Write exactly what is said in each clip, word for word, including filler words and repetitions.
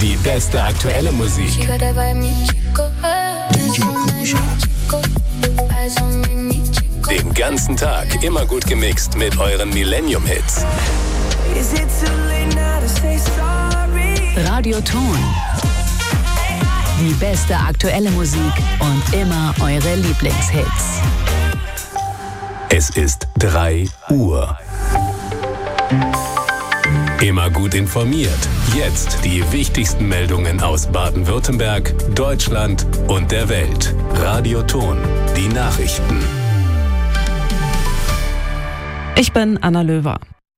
Die beste aktuelle Musik. Den ganzen Tag immer gut gemixt mit euren Millennium-Hits. Radio Ton. Die beste aktuelle Musik und immer eure Lieblingshits. Es ist drei Uhr. Immer gut informiert. Jetzt die wichtigsten Meldungen aus Baden-Württemberg, Deutschland und der Welt. Radio Ton. Die Nachrichten. Ich bin Anna Löwer.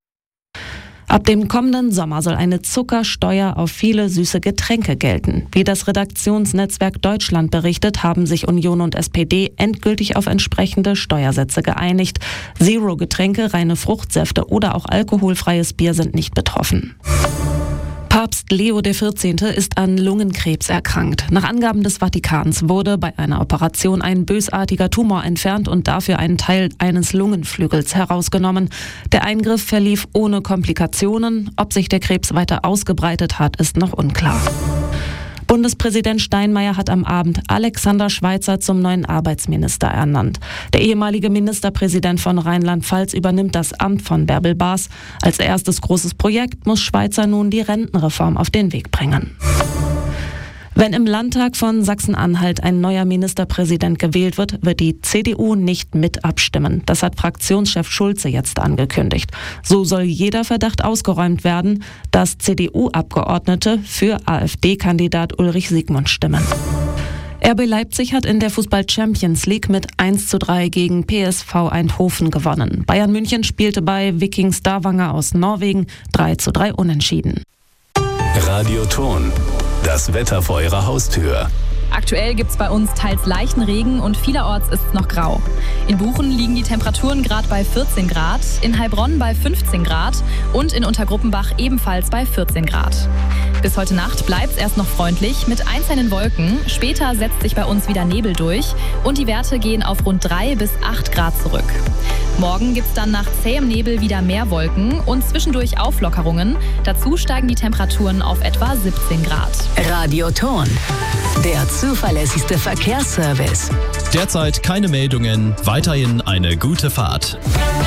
Ab dem kommenden Sommer soll eine Zuckersteuer auf viele süße Getränke gelten. Wie das Redaktionsnetzwerk Deutschland berichtet, haben sich Union und S P D endgültig auf entsprechende Steuersätze geeinigt. Zero-Getränke, reine Fruchtsäfte oder auch alkoholfreies Bier sind nicht betroffen. Papst Leo der vierzehnte ist an Lungenkrebs erkrankt. Nach Angaben des Vatikans wurde bei einer Operation ein bösartiger Tumor entfernt und dafür ein Teil eines Lungenflügels herausgenommen. Der Eingriff verlief ohne Komplikationen. Ob sich der Krebs weiter ausgebreitet hat, ist noch unklar. Bundespräsident Steinmeier hat am Abend Alexander Schweitzer zum neuen Arbeitsminister ernannt. Der ehemalige Ministerpräsident von Rheinland-Pfalz übernimmt das Amt von Bärbel Baas. Als erstes großes Projekt muss Schweitzer nun die Rentenreform auf den Weg bringen. Wenn im Landtag von Sachsen-Anhalt ein neuer Ministerpräsident gewählt wird, wird die C D U nicht mit abstimmen. Das hat Fraktionschef Schulze jetzt angekündigt. So soll jeder Verdacht ausgeräumt werden, dass C D U-Abgeordnete für AfD-Kandidat Ulrich Siegmund stimmen. R B Leipzig hat in der Fußball-Champions League mit eins zu drei gegen P S V Eindhoven gewonnen. Bayern München spielte bei Viking Stavanger aus Norwegen drei zu drei unentschieden. Radio Ton. Das Wetter vor eurer Haustür. Aktuell gibt es bei uns teils leichten Regen und vielerorts ist es noch grau. In Buchen liegen die Temperaturen gerade bei vierzehn Grad, in Heilbronn bei fünfzehn Grad und in Untergruppenbach ebenfalls bei vierzehn Grad. Bis heute Nacht bleibt es erst noch freundlich mit einzelnen Wolken. Später setzt sich bei uns wieder Nebel durch und die Werte gehen auf rund drei bis acht Grad zurück. Morgen gibt es dann nach zähem Nebel wieder mehr Wolken und zwischendurch Auflockerungen. Dazu steigen die Temperaturen auf etwa siebzehn Grad. Radio Ton. Der zuverlässigste Verkehrsservice. Derzeit keine Meldungen, weiterhin eine gute Fahrt.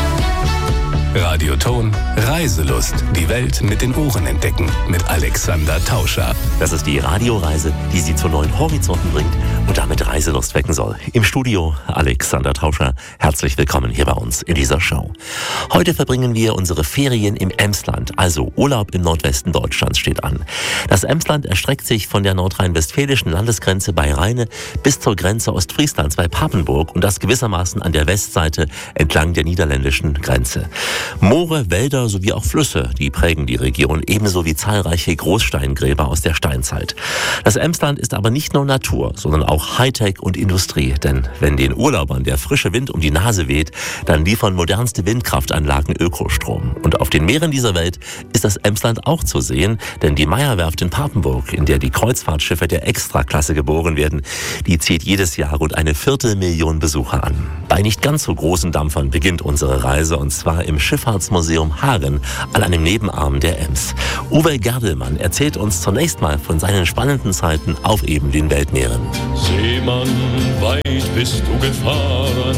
Radio Ton. Reiselust. Die Welt mit den Ohren entdecken. Mit Alexander Tauscher. Das ist die Radioreise, die Sie zu neuen Horizonten bringt und damit Reiselust wecken soll. Im Studio Alexander Tauscher. Herzlich willkommen hier bei uns in dieser Show. Heute verbringen wir unsere Ferien im Emsland, also Urlaub im Nordwesten Deutschlands steht an. Das Emsland erstreckt sich von der nordrhein-westfälischen Landesgrenze bei Rheine bis zur Grenze Ostfrieslands bei Papenburg und das gewissermaßen an der Westseite entlang der niederländischen Grenze. Moore, Wälder sowie auch Flüsse, die prägen die Region, ebenso wie zahlreiche Großsteingräber aus der Steinzeit. Das Emsland ist aber nicht nur Natur, sondern auch Hightech und Industrie. Denn wenn den Urlaubern der frische Wind um die Nase weht, dann liefern modernste Windkraftanlagen Ökostrom. Und auf den Meeren dieser Welt ist das Emsland auch zu sehen, denn die Meierwerft in Papenburg, in der die Kreuzfahrtschiffe der Extraklasse geboren werden, die zieht jedes Jahr rund eine Viertelmillion Besucher an. Bei nicht ganz so großen Dampfern beginnt unsere Reise und zwar im Schifffahrtsmuseum Hagen an einem Nebenarm der Ems. Uwe Gerdelmann erzählt uns zunächst mal von seinen spannenden Zeiten auf eben den Weltmeeren. Seemann, weit bist du gefahren.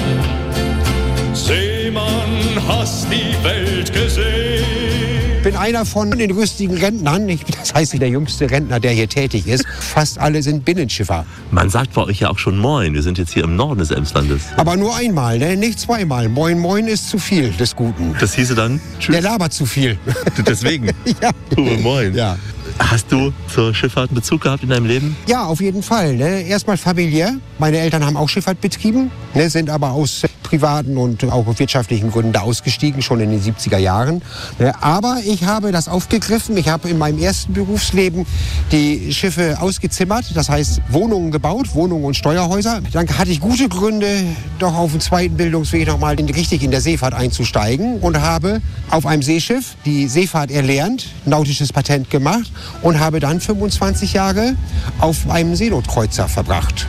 Seemann, hast die Welt gesehen. Ich bin einer von den rüstigen Rentnern, ich, das heißt der jüngste Rentner, der hier tätig ist. Fast alle sind Binnenschiffer. Man sagt bei euch ja auch schon Moin, wir sind jetzt hier im Norden des Emslandes. Aber nur einmal, ne? Nicht zweimal. Moin Moin ist zu viel des Guten. Das hieße dann? Tschüss. Der labert zu viel. Deswegen? Ja. Uwe, Moin. Ja. Hast du zur Schifffahrt einen Bezug gehabt in deinem Leben? Ja, auf jeden Fall. Ne? Erstmal familiär. Meine Eltern haben auch Schifffahrt betrieben, ne? Sind aber aus privaten und auch wirtschaftlichen Gründen da ausgestiegen, schon in den siebziger Jahren. Ne? Aber ich habe das aufgegriffen. Ich habe in meinem ersten Berufsleben die Schiffe ausgezimmert, das heißt Wohnungen gebaut, Wohnungen und Steuerhäuser. Dann hatte ich gute Gründe, doch auf dem zweiten Bildungsweg noch mal richtig in der Seefahrt einzusteigen und habe auf einem Seeschiff die Seefahrt erlernt, nautisches Patent gemacht und habe dann fünfundzwanzig Jahre auf einem Seenotkreuzer verbracht.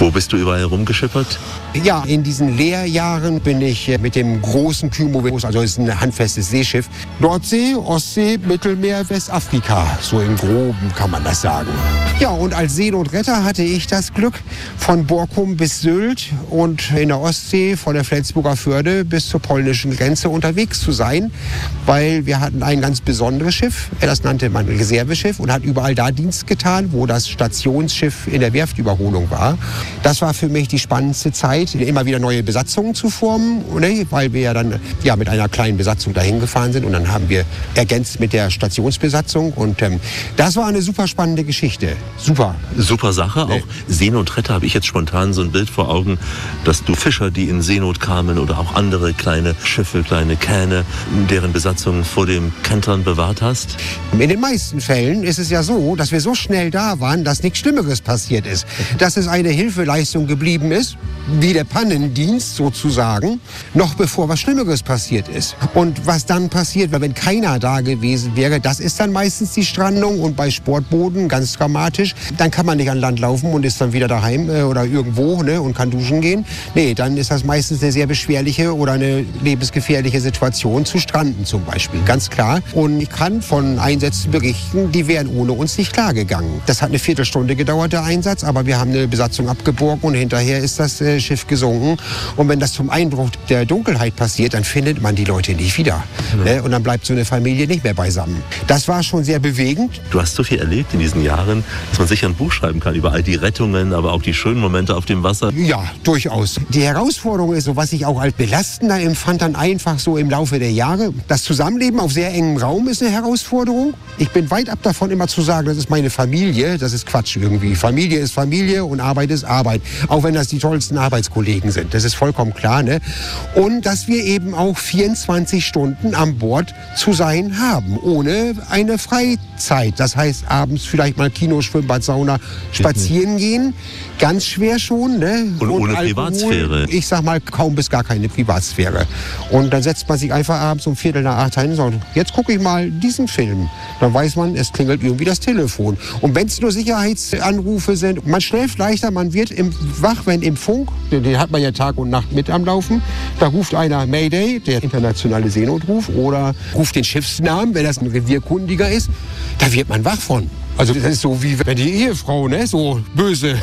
Wo bist du überall rumgeschippert? Ja, in diesen Lehrjahren bin ich mit dem großen Kymo, also ist ein handfestes Seeschiff, Nordsee, Ostsee, Mittelmeer, Westafrika. So im Groben kann man das sagen. Ja, und als Seenotretter hatte ich das Glück, von Borkum bis Sylt und in der Ostsee von der Flensburger Förde bis zur polnischen Grenze unterwegs zu sein, weil wir hatten ein ganz besonderes Schiff, das nannte man Reserveschiff und hat überall da Dienst getan, wo das Stationsschiff in der Werftüberholung war. Das war für mich die spannendste Zeit, immer wieder neue Besatzungen zu formen, ne, weil wir ja dann ja, mit einer kleinen Besatzung dahin gefahren sind und dann haben wir ergänzt mit der Stationsbesatzung und ähm, das war eine super spannende Geschichte. Super. Super Sache. Auch Seenotretter habe ich jetzt spontan so ein Bild vor Augen, dass du Fischer, die in Seenot kamen oder auch andere kleine Schiffe, kleine Kähne, deren Besatzungen vor dem Kentern bewahrt hast? In den meisten Fällen ist es ja so, dass wir so schnell da waren, dass nichts Schlimmeres passiert ist. Dass es eine Hilfeleistung geblieben ist, wie der Pannendienst sozusagen, noch bevor was Schlimmeres passiert ist. Und was dann passiert, weil wenn keiner da gewesen wäre, das ist dann meistens die Strandung und bei Sportbooten ganz dramatisch, dann kann man nicht an Land laufen und ist dann wieder daheim äh, oder irgendwo, ne, und kann duschen gehen. Nee, dann ist das meistens eine sehr beschwerliche oder eine lebensgefährliche Situation, zu stranden zum Beispiel, ganz klar. Und ich kann von Einsätzen berichten, die wären ohne uns nicht klar gegangen. Das hat eine Viertelstunde gedauert, der Einsatz, aber wir haben eine Besatzung abgeborgen und hinterher ist das äh, Schiff gesunken. Und wenn das zum Einbruch der Dunkelheit passiert, dann findet man die Leute nicht wieder. Mhm. Ne? Und dann bleibt so eine Familie nicht mehr beisammen. Das war schon sehr bewegend. Du hast so viel erlebt in diesen Jahren, dass man sicher ein Buch schreiben kann über all die Rettungen, aber auch die schönen Momente auf dem Wasser. Ja, durchaus. Die Herausforderung ist, so was ich auch als belastender empfand, dann einfach so im Laufe der Jahre. Das Zusammenleben auf sehr engem Raum ist eine Herausforderung. Ich bin weit ab davon, immer zu sagen, das ist meine Familie. Das ist Quatsch irgendwie. Familie ist Familie und Arbeit ist Arbeit. Auch wenn das die tollsten Arbeitskollegen sind. Das ist vollkommen klar, ne? Und dass wir eben auch vierundzwanzig Stunden an Bord zu sein haben, ohne eine Freizeit. Das heißt, abends vielleicht mal Kino, Schwimmbad, Sauna, spazieren gehen. Ganz schwer schon, ne? Und, und ohne Alkohol, Privatsphäre. Ich sag mal, kaum bis gar keine Privatsphäre. Und dann setzt man sich einfach abends um Viertel nach acht hin und sagt, jetzt gucke ich mal diesen Film. Dann weiß man, es klingelt irgendwie das Telefon. Und wenn es nur Sicherheitsanrufe sind, man schläft leichter, man wird im, wach, wenn im Funk, den hat man ja Tag und Nacht mit am Laufen, da ruft einer Mayday, der internationale Seenotruf, oder ruft den Schiffsnamen, wenn das ein Revierkundiger ist, da wird man wach von. Also das ist so wie wenn die Ehefrau, ne, so böse.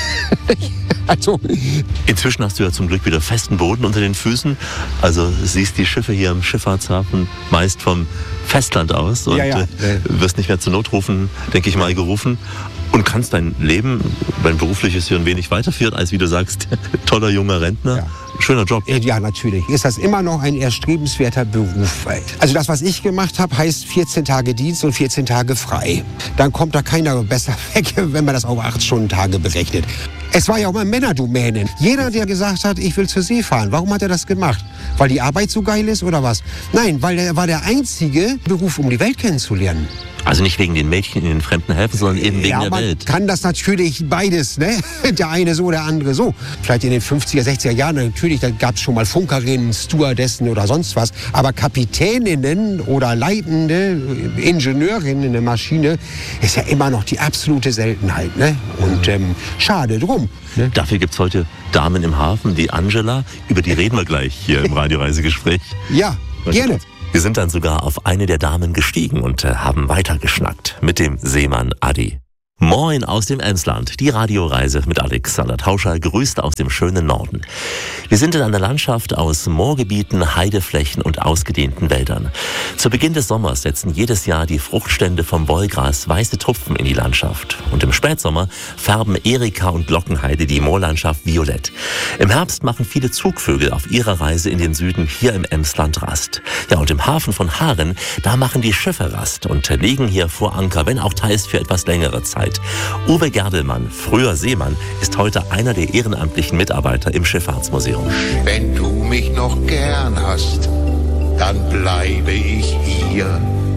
Also. Inzwischen hast du ja zum Glück wieder festen Boden unter den Füßen. Also siehst die Schiffe hier am Schifffahrtshafen meist vom Festland aus und ja, ja. Äh, wirst nicht mehr zu Notrufen, denke ich mal, gerufen. Und kannst dein Leben, dein berufliches hier ein wenig weiterführen, als wie du sagst, toller junger Rentner. Ja. Schöner Job. Ja, natürlich. Ist das immer noch ein erstrebenswerter Beruf. Also das, was ich gemacht habe, heißt vierzehn Tage Dienst und vierzehn Tage frei. Dann kommt da keiner besser weg, wenn man das auf acht Stunden Tage berechnet. Es war ja auch mal Männerdomäne. Jeder, der gesagt hat, ich will zur See fahren, warum hat er das gemacht? Weil die Arbeit so geil ist oder was? Nein, weil er war der einzige Beruf, um die Welt kennenzulernen. Also nicht wegen den Mädchen in den fremden Häfen, sondern eben wegen ja, der man Welt. Kann das natürlich beides, ne? Der eine so, der andere so. Vielleicht in den fünfziger, sechziger Jahren, natürlich, da gab es schon mal Funkerinnen, Stewardessen oder sonst was. Aber Kapitäninnen oder leitende Ingenieurinnen in der Maschine ist ja immer noch die absolute Seltenheit, ne? Und ähm, schade drum. Ne? Dafür gibt es heute Damen im Hafen, die Angela, über die reden wir gleich hier im Radioreisegespräch. Ja, gerne. Wir sind dann sogar auf eine der Damen gestiegen und äh, haben weitergeschnackt mit dem Seemann Adi. Moin aus dem Emsland, die Radioreise mit Alexander Tauscher, grüßt aus dem schönen Norden. Wir sind in einer Landschaft aus Moorgebieten, Heideflächen und ausgedehnten Wäldern. Zu Beginn des Sommers setzen jedes Jahr die Fruchtstände vom Wollgras weiße Tupfen in die Landschaft. Und im Spätsommer färben Erika und Glockenheide die Moorlandschaft violett. Im Herbst machen viele Zugvögel auf ihrer Reise in den Süden hier im Emsland Rast. Ja, und im Hafen von Haren, da machen die Schiffe Rast und legen hier vor Anker, wenn auch teils für etwas längere Zeit. Uwe Gerdelmann, früher Seemann, ist heute einer der ehrenamtlichen Mitarbeiter im Schifffahrtsmuseum. Wenn du mich noch gern hast, dann bleibe ich hier,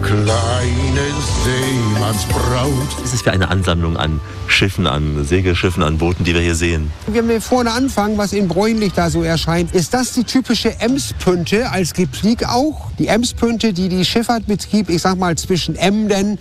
kleine Seemannsbraut. Was ist es für eine Ansammlung an Schiffen, an Segelschiffen, an Booten, die wir hier sehen? Wenn wir vorne anfangen, was in bräunlich da so erscheint, ist das die typische Emspünte als Replik auch? Die Emspünte, die die Schifffahrt betrieb, ich sag mal zwischen Emden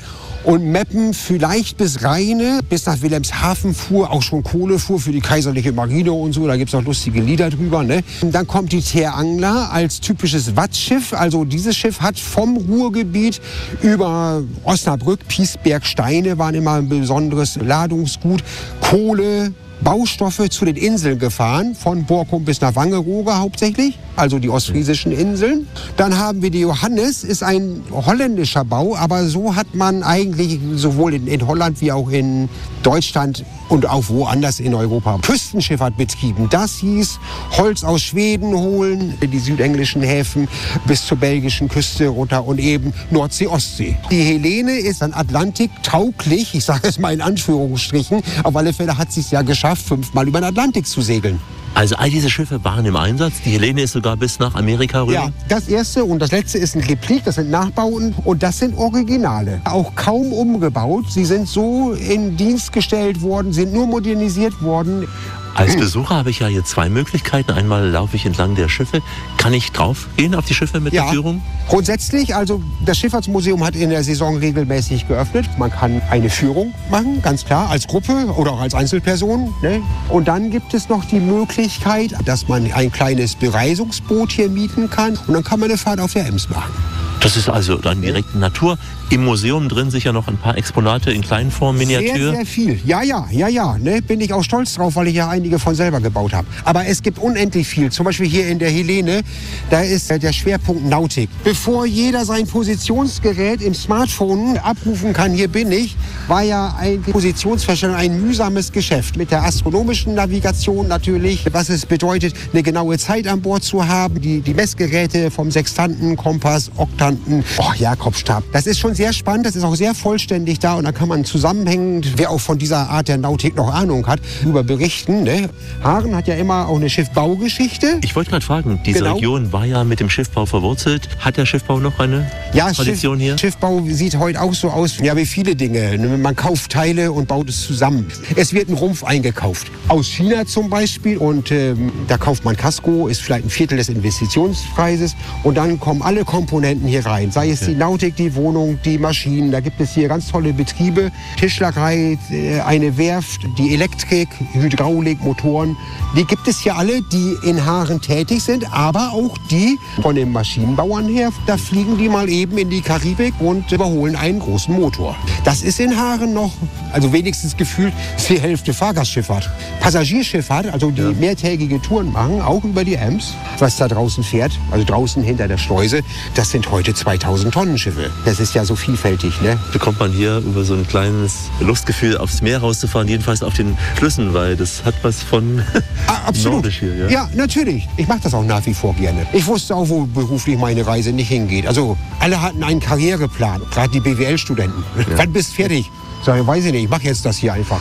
Und Meppen vielleicht bis Rheine, bis nach Wilhelmshaven fuhr, auch schon Kohle fuhr für die kaiserliche Marine und so. Da gibt es auch lustige Lieder drüber. Ne? Und dann kommt die Ter Angler als typisches Wattschiff. Also dieses Schiff hat vom Ruhrgebiet über Osnabrück, Piesberg, Steine waren immer ein besonderes Ladungsgut, Kohle, Baustoffe zu den Inseln gefahren, von Borkum bis nach Wangerooge hauptsächlich, also die ostfriesischen Inseln. Dann haben wir die Johannes, ist ein holländischer Bau, aber so hat man eigentlich sowohl in, in Holland wie auch in Deutschland und auch woanders in Europa Küstenschifffahrt betrieben. Das hieß Holz aus Schweden holen, die südenglischen Häfen bis zur belgischen Küste runter und eben Nordsee, Ostsee. Die Helene ist an Atlantik tauglich, ich sage es mal in Anführungsstrichen, auf alle Fälle hat sie es ja geschafft, fünfmal über den Atlantik zu segeln. Also all diese Schiffe waren im Einsatz. Die Helene ist sogar bis nach Amerika rüber. Ja, das erste und das letzte ist ein Replik, das sind Nachbauten und das sind Originale. Auch kaum umgebaut. Sie sind so in Dienst gestellt worden, sind nur modernisiert worden. Als Besucher habe ich ja hier zwei Möglichkeiten. Einmal laufe ich entlang der Schiffe. Kann ich drauf gehen auf die Schiffe mit ja, der Führung? Grundsätzlich, also das Schifffahrtsmuseum hat in der Saison regelmäßig geöffnet. Man kann eine Führung machen, ganz klar, als Gruppe oder auch als Einzelperson. Ne? Und dann gibt es noch die Möglichkeit, dass man ein kleines Bereisungsboot hier mieten kann. Und dann kann man eine Fahrt auf der Ems machen. Das ist also dann direkt Natur. Im Museum drin sicher noch ein paar Exponate in Kleinform, Miniatur. Sehr, sehr viel. Ja, ja, ja, ja. Ne? Bin ich auch stolz drauf, weil ich ja einige von selber gebaut habe. Aber es gibt unendlich viel. Zum Beispiel hier in der Helene, da ist der Schwerpunkt Nautik. Bevor jeder sein Positionsgerät im Smartphone abrufen kann, hier bin ich, war ja ein Positionsfeststellung ein mühsames Geschäft. Mit der astronomischen Navigation natürlich, was es bedeutet, eine genaue Zeit an Bord zu haben. Die, die Messgeräte vom Sextanten, Kompass, Oktanten, oh, Jakobstab. Das ist schon sehr spannend, das ist auch sehr vollständig da und da kann man zusammenhängend, wer auch von dieser Art der Nautik noch Ahnung hat, darüber berichten. Ne? Haaren hat ja immer auch eine Schiffbaugeschichte. Ich wollte gerade fragen, diese genau. Region war ja mit dem Schiffbau verwurzelt. Hat der Schiffbau noch eine ja, Tradition Schiff, hier? Schiffbau sieht heute auch so aus, ja, wie viele Dinge. Man kauft Teile und baut es zusammen. Es wird ein Rumpf eingekauft. Aus China zum Beispiel und ähm, da kauft man Casco, ist vielleicht ein Viertel des Investitionspreises und dann kommen alle Komponenten hier rein. Sei es ja. die Nautik, die Wohnung, die Maschinen. Da gibt es hier ganz tolle Betriebe. Tischlerei, eine Werft, die Elektrik, Hydraulik, Motoren. Die gibt es hier alle, die in Haaren tätig sind, aber auch die von den Maschinenbauern her. Da fliegen die mal eben in die Karibik und überholen einen großen Motor. Das ist in Haaren noch, also wenigstens gefühlt, die Hälfte Fahrgastschifffahrt. Passagierschifffahrt, also die ja. mehrtägige Touren machen, auch über die Ems, was da draußen fährt, also draußen hinter der Schleuse, das sind heute zweitausend Tonnen Schiffe. Das ist ja so vielfältig, ne? Bekommt man hier über so ein kleines Lustgefühl aufs Meer rauszufahren, jedenfalls auf den Flüssen, weil das hat was von ah, absolut. Nordisch hier. Ja, ja natürlich. Ich mache das auch nach wie vor gerne. Ich wusste auch, wo beruflich meine Reise nicht hingeht. Also alle hatten einen Karriereplan, gerade die B W L-Studenten. Ja. Wann bist du fertig? Sag ich, weiß ich nicht, ich mache jetzt das hier einfach.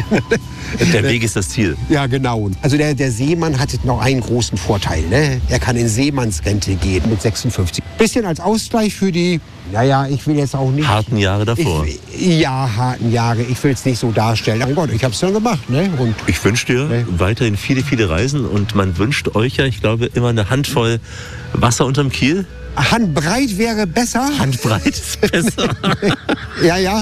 Der Weg ist das Ziel. Ja, genau. Also der, der Seemann hatte noch einen großen Vorteil. Ne? Er kann in Seemannsrente gehen mit sechsundfünfzig. Bisschen als Ausgleich für die, naja, ich will jetzt auch nicht... Harten Jahre davor. Ich, ja, harten Jahre. Ich will es nicht so darstellen. Aber Gott, ich habe es dann gemacht. Ne? Und, ich wünsche dir ne? weiterhin viele, viele Reisen. Und man wünscht euch ja, ich glaube, immer eine Handvoll Wasser unterm Kiel. Handbreit wäre besser. Handbreit ist besser. ja, ja.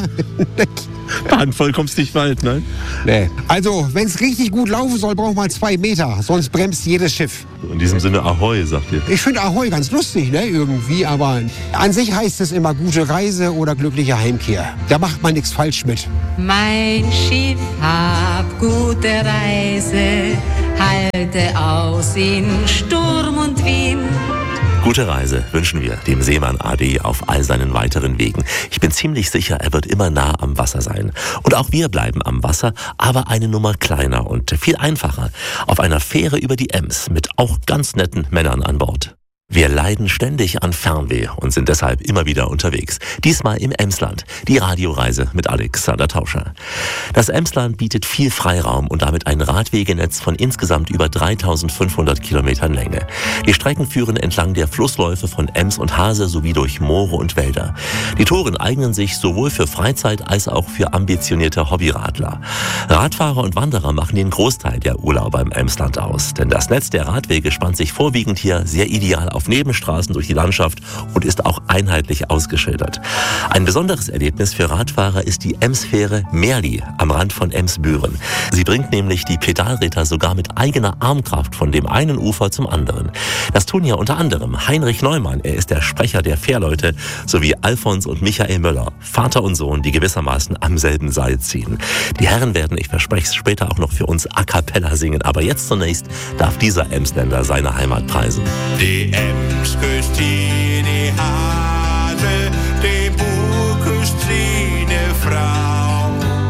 Handvoll kommst nicht weit, nein? Nee. Also, wenn es richtig gut laufen soll, braucht man zwei Meter. Sonst bremst jedes Schiff. In diesem Sinne Ahoi, sagt ihr. Ich finde Ahoi ganz lustig, ne, irgendwie. Aber an sich heißt es immer gute Reise oder glückliche Heimkehr. Da macht man nichts falsch mit. Mein Schiff, hab gute Reise, halte aus in Sturm und Wind. Gute Reise wünschen wir dem Seemann A D auf all seinen weiteren Wegen. Ich bin ziemlich sicher, er wird immer nah am Wasser sein. Und auch wir bleiben am Wasser, aber eine Nummer kleiner und viel einfacher. Auf einer Fähre über die Ems mit auch ganz netten Männern an Bord. Wir leiden ständig an Fernweh und sind deshalb immer wieder unterwegs. Diesmal im Emsland. Die Radioreise mit Alexander Tauscher. Das Emsland bietet viel Freiraum und damit ein Radwegenetz von insgesamt über dreitausendfünfhundert Kilometern Länge. Die Strecken führen entlang der Flussläufe von Ems und Hase sowie durch Moore und Wälder. Die Touren eignen sich sowohl für Freizeit als auch für ambitionierte Hobbyradler. Radfahrer und Wanderer machen den Großteil der Urlauber im Emsland aus. Denn das Netz der Radwege spannt sich vorwiegend hier sehr ideal auf Nebenstraßen durch die Landschaft und ist auch einheitlich ausgeschildert. Ein besonderes Erlebnis für Radfahrer ist die Emsfähre Merli am Rand von Emsbüren. Sie bringt nämlich die Pedalräder sogar mit eigener Armkraft von dem einen Ufer zum anderen. Das tun ja unter anderem Heinrich Neumann, er ist der Sprecher der Fährleute, sowie Alfons und Michael Möller, Vater und Sohn, die gewissermaßen am selben Seil ziehen. Die Herren werden, ich verspreche es, später auch noch für uns a cappella singen, aber jetzt zunächst darf dieser Emsländer seine Heimat preisen. Die Ems küsst die Hase, die Buh küsst seine Frau.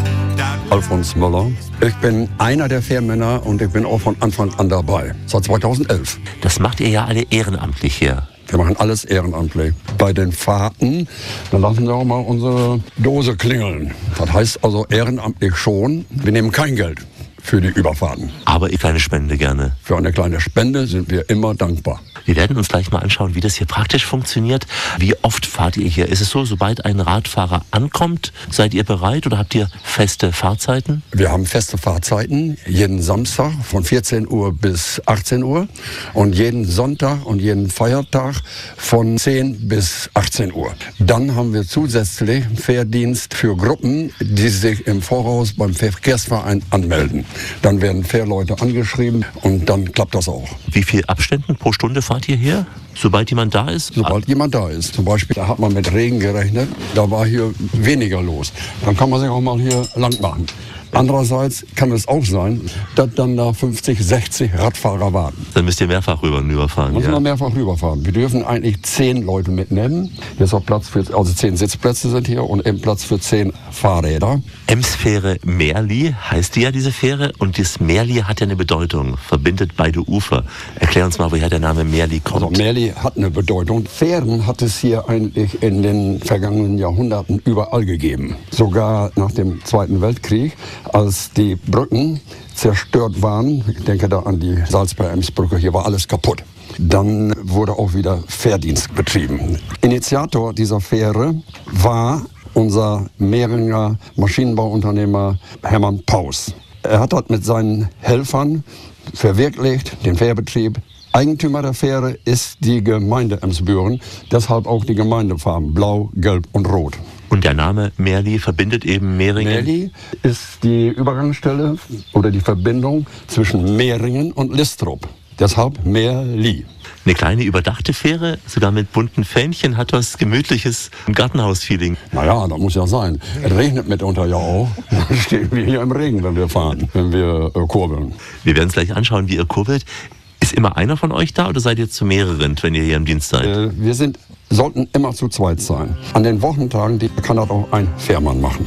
Alfons Möller. Ich bin einer der Fährmänner und ich bin auch von Anfang an dabei, seit zweitausendelf. Das macht ihr ja alle ehrenamtlich hier. Wir machen alles ehrenamtlich. Bei den Fahrten, dann lassen wir auch mal unsere Dose klingeln. Das heißt also ehrenamtlich schon, wir nehmen kein Geld für die Überfahrten. Aber eine kleine Spende gerne. Für eine kleine Spende sind wir immer dankbar. Wir werden uns gleich mal anschauen, wie das hier praktisch funktioniert. Wie oft fahrt ihr hier? Ist es so, sobald ein Radfahrer ankommt, seid ihr bereit oder habt ihr feste Fahrzeiten? Wir haben feste Fahrzeiten, jeden Samstag von vierzehn Uhr bis achtzehn Uhr und jeden Sonntag und jeden Feiertag von zehn bis achtzehn Uhr. Dann haben wir zusätzlich Fährdienst für Gruppen, die sich im Voraus beim Verkehrsverein anmelden. Dann werden Fährleute angeschrieben und dann klappt das auch. Wie viel Abständen pro Stunde fahrt ihr hier? Sobald jemand da ist? Sobald jemand da ist. Zum Beispiel, da hat man mit Regen gerechnet, da war hier weniger los. Dann kann man sich auch mal hier lang machen. Andererseits kann es auch sein, dass dann da fünfzig, sechzig Radfahrer warten. Dann müsst ihr mehrfach rüber und rüberfahren. Müssen ja? wir mehrfach rüberfahren. Wir dürfen eigentlich zehn Leute mitnehmen. Hier ist auch Platz für, also zehn Sitzplätze sind hier und eben Platz für zehn Fahrräder. Emsfähre Merli heißt die ja, diese Fähre. Und das Merli hat ja eine Bedeutung, verbindet beide Ufer. Erklär uns mal, woher der Name Merli kommt. Also Merli hat eine Bedeutung. Fähren hat es hier eigentlich in den vergangenen Jahrhunderten überall gegeben. Sogar nach dem Zweiten Weltkrieg, als die Brücken zerstört waren, ich denke da an die Salzburg-Ems-Brücke, hier war alles kaputt. Dann wurde auch wieder Fährdienst betrieben. Initiator dieser Fähre war unser Mehringer Maschinenbauunternehmer Hermann Paus. Er hat das mit seinen Helfern verwirklicht, den Fährbetrieb. Eigentümer der Fähre ist die Gemeinde Emsbüren, deshalb auch die Gemeindefarben Blau, Gelb und Rot. Und der Name Merli verbindet eben Mehringen? Merli ist die Übergangsstelle oder die Verbindung zwischen Mehringen und Listrup. Deshalb Merli. Eine kleine überdachte Fähre, sogar mit bunten Fähnchen, hat was gemütliches Gartenhaus-Feeling. Naja, das muss ja sein. Es regnet mitunter ja auch. Dann stehen wir hier im Regen, wenn wir fahren, wenn wir äh, kurbeln. Wir werden uns gleich anschauen, wie ihr kurbelt. Ist immer einer von euch da oder seid ihr zu mehreren, wenn ihr hier im Dienst seid? Äh, wir sind, sollten immer zu zweit sein. An den Wochentagen die kann das auch ein Fährmann machen.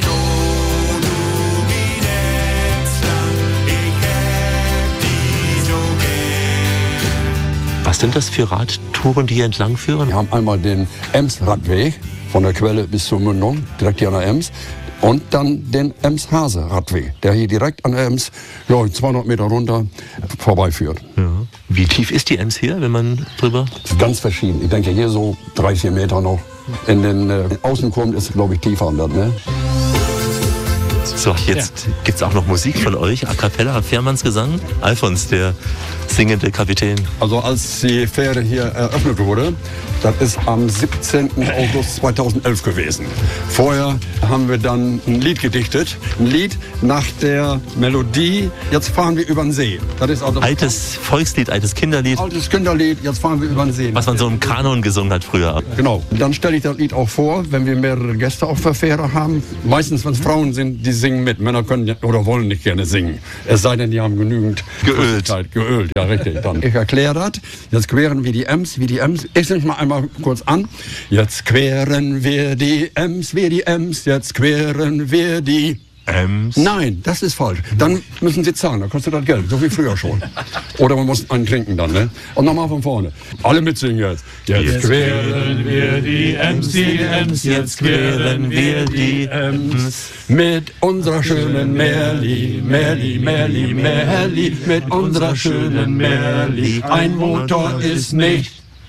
Was sind das für Radtouren, die hier entlang führen? Wir haben einmal den Ems-Radweg von der Quelle bis zur Mündung, direkt hier an der Ems. Und dann den Ems-Hase-Radweg, der hier direkt an der Ems, ja, zweihundert Meter runter vorbeiführt. Ja. Wie tief ist die Ems hier, wenn man drüber? Das ist ganz verschieden. Ich denke hier so drei, vier Meter noch. In den äh, Außenkurven ist es, glaube ich, tiefer. Ne? So, jetzt ja. Gibt's auch noch Musik von euch, a cappella, Fährmannsgesang. Alfons, der singende Kapitän. Also als die Fähre hier eröffnet wurde, das ist am siebzehnten August zweitausendelf gewesen. Vorher haben wir dann ein Lied gedichtet, ein Lied nach der Melodie, jetzt fahren wir über den See. Das ist also altes Volkslied, altes Kinderlied. Altes Kinderlied, jetzt fahren wir über den See. Was man so im Kanon gesungen hat früher. Genau, dann stelle ich das Lied auch vor, wenn wir mehrere Gäste auf der Fähre haben. Meistens, wenn es Frauen sind, die singen mit. Männer können oder wollen nicht gerne singen. Es sei denn, die haben genügend geölt. Geölt, ja richtig. Dann. Ich erkläre das. Jetzt queren wir die Ems, wie die Ems. Ich singe mal einmal kurz an. Jetzt queren wir die Ems, wie die Ems. Jetzt queren wir die Ems. Nein, das ist falsch. Dann müssen Sie zahlen, dann kostet das Geld, so wie früher schon. Oder man muss einen trinken dann, ne? Und nochmal von vorne. Alle mitsingen jetzt. Jetzt, jetzt queren wir die Ems, die Ems, jetzt queren wir die Ems. Mit unserer schönen Merli, Merli, Merli, Merli, mit unserer schönen Merli. Ein Motor ist nicht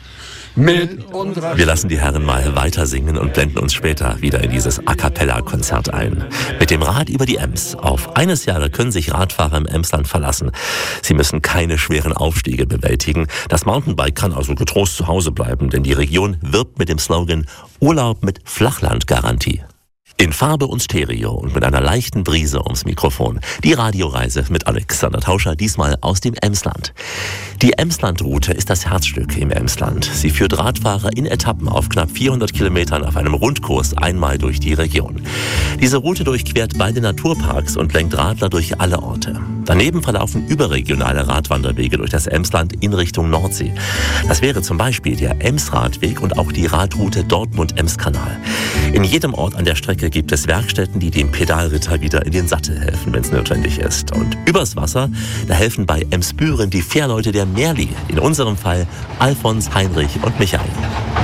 Mit unserer Wir lassen die Herren mal weiter singen und blenden uns später wieder in dieses A-Cappella-Konzert ein. Mit dem Rad über die Ems. Auf eines Jahre können sich Radfahrer im Emsland verlassen. Sie müssen keine schweren Aufstiege bewältigen. Das Mountainbike kann also getrost zu Hause bleiben, denn die Region wirbt mit dem Slogan Urlaub mit Flachlandgarantie. In Farbe und Stereo und mit einer leichten Brise ums Mikrofon. Die Radioreise mit Alexander Tauscher, diesmal aus dem Emsland. Die Emsland-Route ist das Herzstück im Emsland. Sie führt Radfahrer in Etappen auf knapp vierhundert Kilometern auf einem Rundkurs einmal durch die Region. Diese Route durchquert beide Naturparks und lenkt Radler durch alle Orte. Daneben verlaufen überregionale Radwanderwege durch das Emsland in Richtung Nordsee. Das wäre zum Beispiel der Emsradweg und auch die Radroute Dortmund-Ems-Kanal. In jedem Ort an der Strecke gibt es Werkstätten, die dem Pedalritter wieder in den Sattel helfen, wenn es notwendig ist. Und übers Wasser, da helfen bei Emsbüren die Fährleute der Merli, in unserem Fall Alfons, Heinrich und Michael.